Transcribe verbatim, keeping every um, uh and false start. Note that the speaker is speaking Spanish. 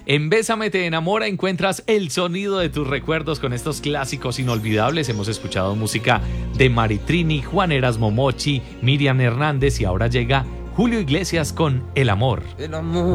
En Bésame te enamora encuentras el sonido de tus recuerdos con estos clásicos inolvidables. Hemos escuchado música de Maritrini, Juan Erasmo Mochi, Miriam Hernández y ahora llega Julio Iglesias con El Amor. El amor